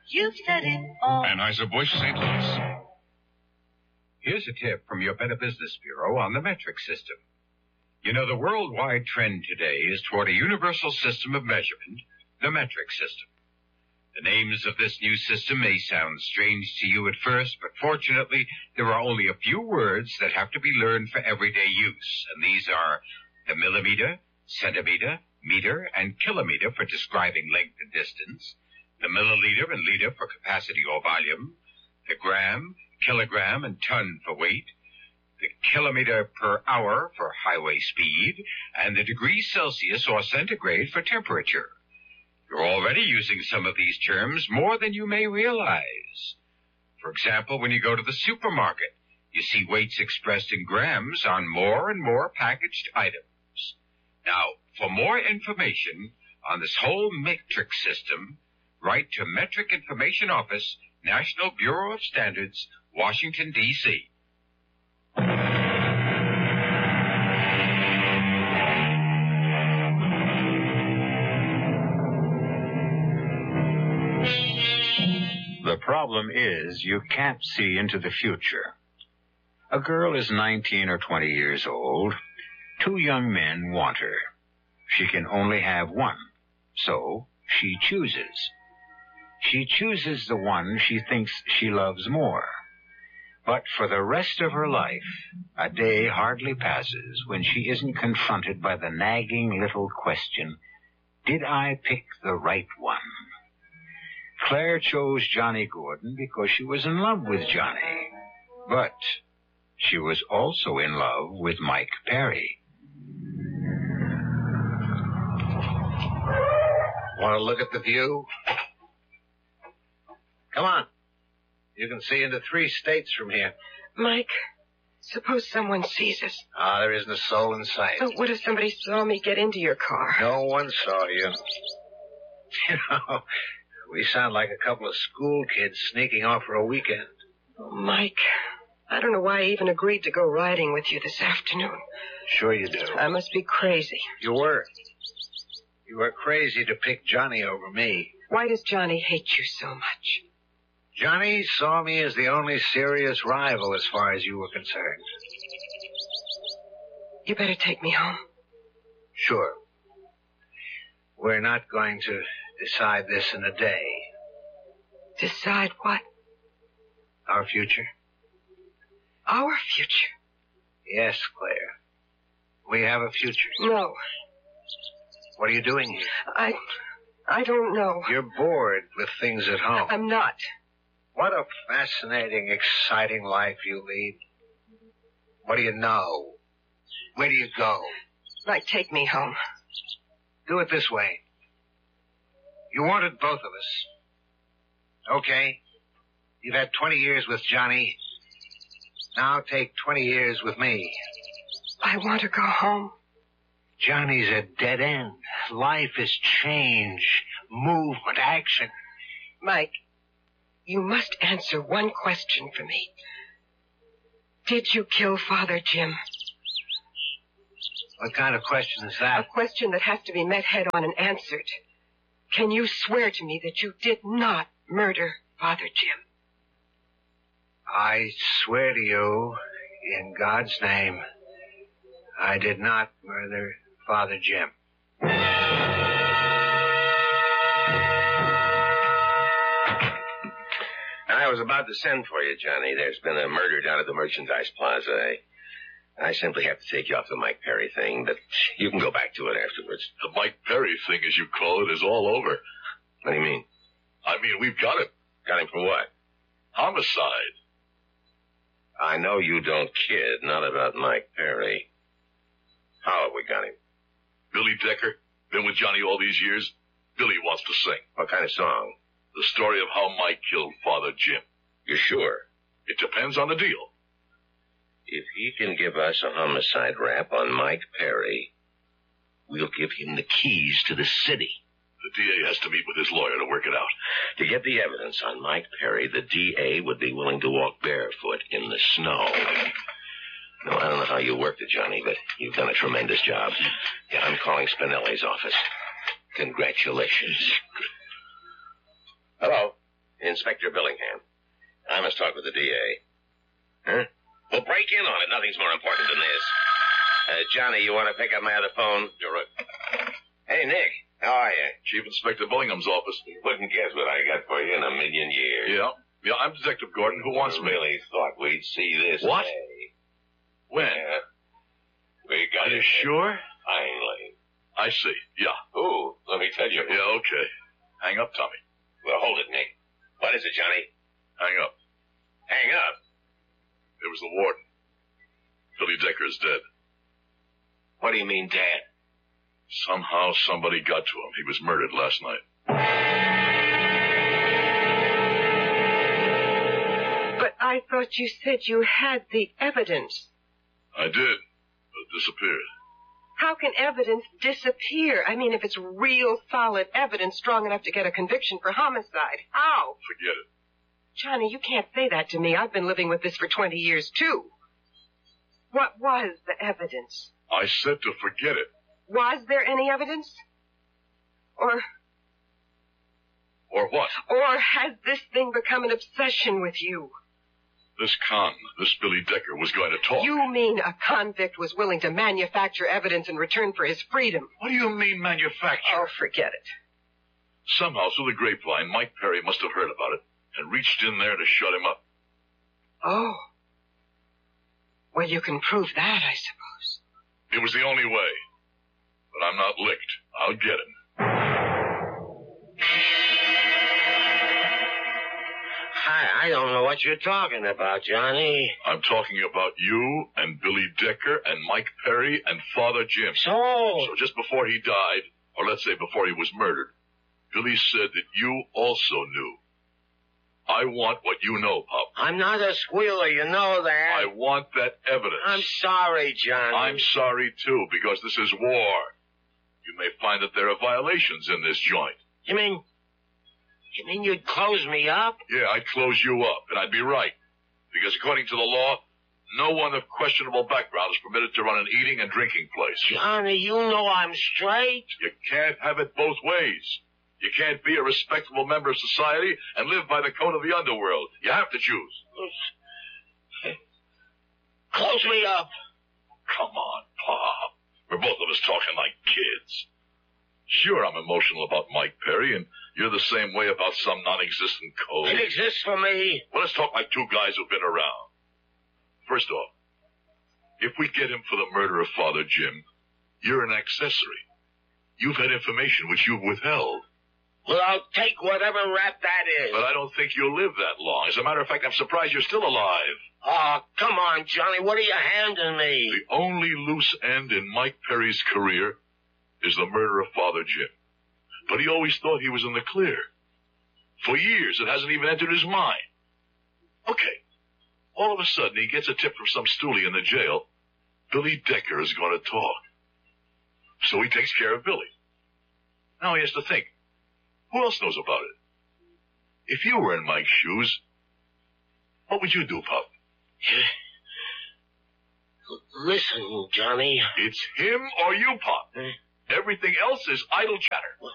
You've said it all. Anheuser-Busch, St. Louis. Here's a tip from your Better Business Bureau on the metric system. You know, the worldwide trend today is toward a universal system of measurement, the metric system. The names of this new system may sound strange to you at first, but fortunately, there are only a few words that have to be learned for everyday use, and these are the millimeter, centimeter, meter, and kilometer for describing length and distance, the milliliter and liter for capacity or volume, the gram, kilogram, and ton for weight, the kilometer per hour for highway speed, and the degrees Celsius or centigrade for temperature. You're already using some of these terms more than you may realize. For example, when you go to the supermarket, you see weights expressed in grams on more and more packaged items. Now, for more information on this whole metric system, write to Metric Information Office, National Bureau of Standards, Washington, D.C. The problem is you can't see into the future. A girl is 19 or 20 years old. Two young men want her. She can only have one, so she chooses. She chooses the one she thinks she loves more. But for the rest of her life, a day hardly passes when she isn't confronted by the nagging little question, did I pick the right one? Claire chose Johnny Gordon because she was in love with Johnny. But she was also in love with Mike Perry. Want to look at the view? Come on. You can see into 3 states from here. Mike, suppose someone sees us. There isn't a soul in sight. So what if somebody saw me get into your car? No one saw you. You know, we sound like a couple of school kids sneaking off for a weekend. Oh, Mike, I don't know why I even agreed to go riding with you this afternoon. Sure you do. I must be crazy. You were. You were crazy to pick Johnny over me. Why does Johnny hate you so much? Johnny saw me as the only serious rival as far as you were concerned. You better take me home. Sure. We're not going to decide this in a day. Decide what? Our future. Our future? Yes, Claire. We have a future. No. What are you doing here? I don't know. You're bored with things at home. I'm not. What a fascinating, exciting life you lead. What do you know? Where do you go? Mike, take me home. Do it this way. You wanted both of us. Okay. You've had 20 years with Johnny. Now take 20 years with me. I want to go home. Johnny's a dead end. Life is change, movement, action. Mike, you must answer one question for me. Did you kill Father Jim? What kind of question is that? A question that has to be met head on and answered. Can you swear to me that you did not murder Father Jim? I swear to you, in God's name, I did not murder Father Jim. I was about to send for you, Johnny. There's been a murder down at the Merchandise Plaza. I simply have to take you off the Mike Perry thing, but you can go back to it afterwards. The Mike Perry thing, as you call it, is all over. What do you mean? I mean, we've got him. Got him for what? Homicide. I know you don't kid, not about Mike Perry. How have we got him? Billy Decker, been with Johnny all these years. Billy wants to sing. What kind of song? The story of how Mike killed Father Jim. You sure? It depends on the deal. If he can give us a homicide rap on Mike Perry, we'll give him the keys to the city. The DA has to meet with his lawyer to work it out. To get the evidence on Mike Perry, the DA would be willing to walk barefoot in the snow. No, I don't know how you worked it, Johnny, but you've done a tremendous job. Yeah, I'm calling Spinelli's office. Congratulations. Hello. Inspector Billingham. I must talk with the DA. Huh? Well, break in on it. Nothing's more important than this. Johnny, you want to pick up my other phone? You're right. Hey, Nick. How are you? Chief Inspector Billingham's office. You wouldn't guess what I got for you in a million years. Yeah, I'm Detective Gordon. Who wants me? Really thought we'd see this What? day. When? Yeah. We got Are you it. sure? Finally. I see. Yeah. Ooh, let me tell you. Yeah, okay. Hang up, Tommy. Well, hold it, Nick. What is it, Johnny? Hang up. Hang up. It was the warden. Billy Decker's dead. What do you mean, Dad? Somehow somebody got to him. He was murdered last night. But I thought you said you had the evidence. I did, but it disappeared. How can evidence disappear? I mean, if it's real, solid evidence strong enough to get a conviction for homicide. How? Forget it. Johnny, you can't say that to me. I've been living with this for 20 years, too. What was the evidence? I said to forget it. Was there any evidence? Or Or what? has this thing become an obsession with you? This con, this Billy Decker, was going to talk. You mean a convict was willing to manufacture evidence in return for his freedom? What do you mean, manufacture? Oh, forget it. Somehow, through the grapevine, Mike Perry must have heard about it and reached in there to shut him up. Oh. Well, you can prove that, I suppose. It was the only way. But I'm not licked. I'll get him. I don't know what you're talking about, Johnny. I'm talking about you and Billy Decker and Mike Perry and Father Jim. So just before he died, or let's say before he was murdered, Billy said that you also knew. I want what you know, Pop. I'm not a squealer, you know that. I want that evidence. I'm sorry, Johnny. I'm sorry, too, because this is war. You may find that there are violations in this joint. You mean you'd close me up? Yeah, I'd close you up, and I'd be right. Because according to the law, no one of questionable background is permitted to run an eating and drinking place. Johnny, you know I'm straight. You can't have it both ways. You can't be a respectable member of society and live by the code of the underworld. You have to choose. Close me up. Come on, Pop. We're both of us talking like kids. Sure, I'm emotional about Mike Perry, and you're the same way about some non-existent code. It exists for me. Well, let's talk like two guys who've been around. First off, if we get him for the murder of Father Jim, you're an accessory. You've had information which you've withheld. Well, I'll take whatever rap that is. But I don't think you'll live that long. As a matter of fact, I'm surprised you're still alive. Oh, come on, Johnny. What are you handing me? The only loose end in Mike Perry's career is the murder of Father Jim. But he always thought he was in the clear. For years, it hasn't even entered his mind. Okay. All of a sudden, he gets a tip from some stoolie in the jail. Billy Decker is going to talk. So he takes care of Billy. Now he has to think. Who else knows about it? If you were in Mike's shoes, what would you do, Pop? Listen, Johnny. It's him or you, Pop. Everything else is idle chatter.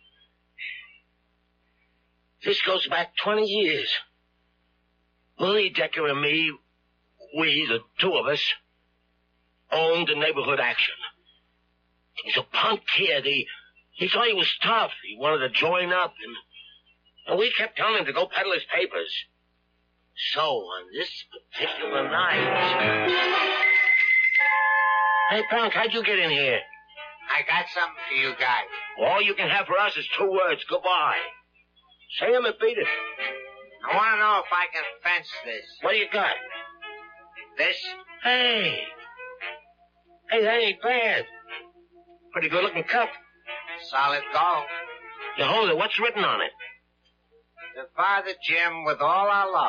This goes back 20 years. Billy Decker and me, we, the two of us, owned the neighborhood Action. He's a punk kid. He thought he was tough. He wanted to join up, and we kept telling him to go peddle his papers. So, on this particular night... Hey, punk, how'd you get in here? I got something for you guys. All you can have for us is 2 words. Goodbye. Say them and beat it. I want to know if I can fence this. What do you got? This? Hey, that ain't bad. Pretty good-looking cup. Solid gold. You hold it. What's written on it? To Father Jim with all our love.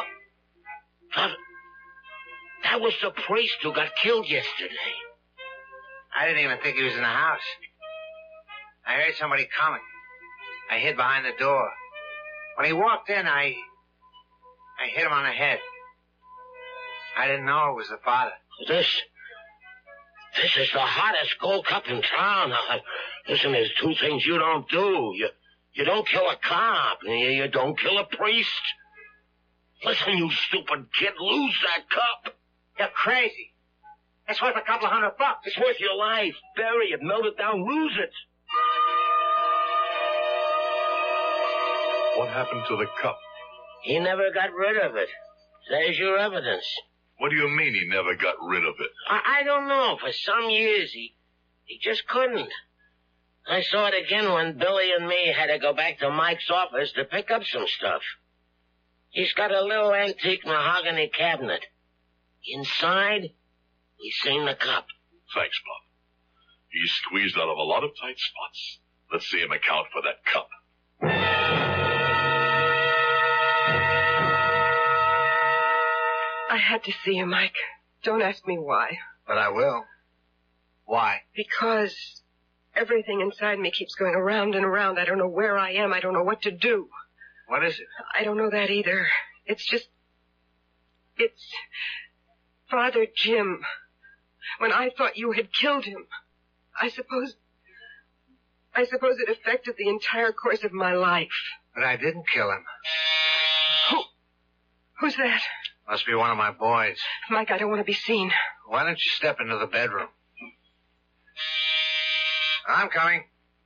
That was the priest who got killed yesterday. I didn't even think he was in the house. I heard somebody coming. I hid behind the door. When he walked in, I hit him on the head. I didn't know it was the father. This is the hottest gold cup in town. Listen, there's 2 things you don't do. You don't kill a cop. You don't kill a priest. Listen, you stupid kid, lose that cup. You're crazy. It's worth a couple of $100. It's worth your life. Bury it, melt it down, lose it. What happened to the cup? He never got rid of it. There's your evidence. What do you mean he never got rid of it? I don't know. For some years, he just couldn't. I saw it again when Billy and me had to go back to Mike's office to pick up some stuff. He's got a little antique mahogany cabinet. Inside, we seen the cup. Thanks, Bob. He's squeezed out of a lot of tight spots. Let's see him account for that cup. I had to see you, Mike. Don't ask me why. But I will. Why? Because everything inside me keeps going around and around. I don't know where I am. I don't know what to do. What is it? I don't know that either. It's Father Jim. When I thought you had killed him, I suppose it affected the entire course of my life. But I didn't kill him. Who's that? Must be one of my boys. Mike, I don't want to be seen. Why don't you step into the bedroom? I'm coming.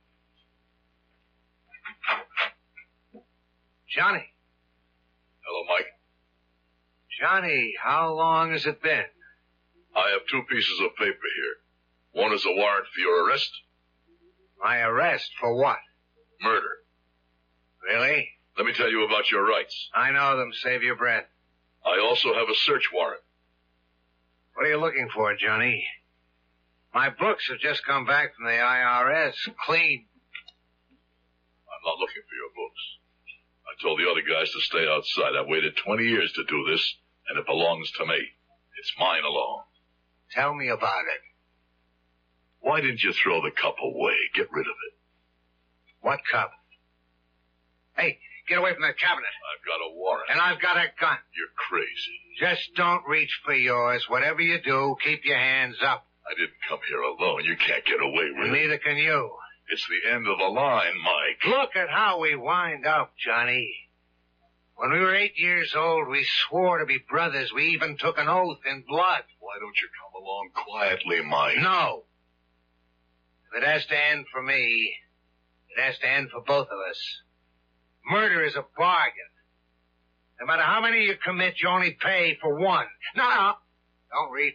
Johnny. Hello, Mike. Johnny, how long has it been? I have 2 pieces of paper here. One is a warrant for your arrest. My arrest for what? Murder. Really? Let me tell you about your rights. I know them. Save your breath. I also have a search warrant. What are you looking for, Johnny? My books have just come back from the IRS. Clean. I'm not looking for your books. I told the other guys to stay outside. I waited 20 years to do this, and it belongs to me. It's mine alone. Tell me about it. Why didn't you throw the cup away? Get rid of it. What cup? Hey, get away from that cabinet. I've got a warrant. And I've got a gun. You're crazy. Just don't reach for yours. Whatever you do, keep your hands up. I didn't come here alone. You can't get away with And it. neither can you. It's the end of the line, Mike. Look at how we wind up, Johnny. When we were 8 years old, we swore to be brothers. We even took an oath in blood. Why don't you come along quietly, Mike? No. If it has to end for me, it has to end for both of us. Murder is a bargain. No matter how many you commit, you only pay for one. No, don't reach.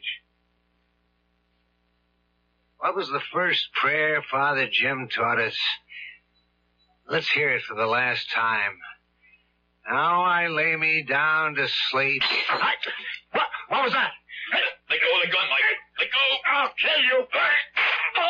What was the first prayer Father Jim taught us? Let's hear it for the last time. Now I lay me down to sleep.